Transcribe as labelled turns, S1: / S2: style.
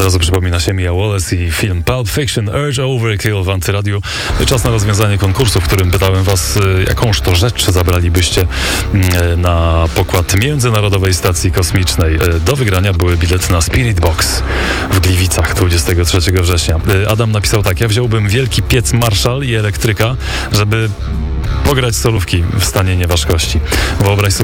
S1: razu przypomina się Mia Wallace i film Pulp Fiction, Urge Overkill w Antyradiu. Czas na rozwiązanie konkursu, w którym pytałem was, jakąż to rzecz zabralibyście na pokład Międzynarodowej Stacji Kosmicznej. Do wygrania były bilety na Spirit Box w Gliwicach 23 września. Adam napisał tak: ja wziąłbym wielki piec Marshall i elektryka, żeby pograć solówki w stanie nieważkości. Wyobraź sobie